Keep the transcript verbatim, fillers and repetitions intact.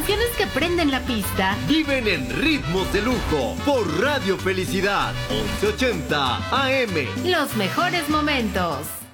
canciones que prenden la pista viven en ritmos de lujo por Radio Felicidad once ochenta A M. Los mejores momentos.